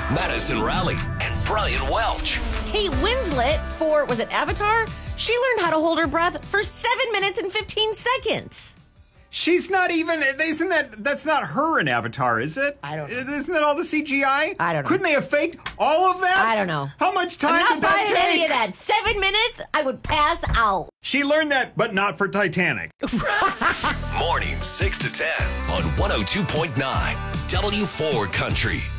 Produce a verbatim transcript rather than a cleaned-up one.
Madison Raleigh, and Brian Welch. Kate Winslet for, was it Avatar? She learned how to hold her breath for seven minutes and fifteen seconds. She's not even, isn't that, that's not her in Avatar, is it? I don't know. Isn't that all the C G I? I don't know. Couldn't they have faked all of that? I don't know. How much time I'm not did that buying take? any of that. Seven minutes, I would pass out. She learned that, but not for Titanic. Mornings six to ten on one oh two point nine W four Country.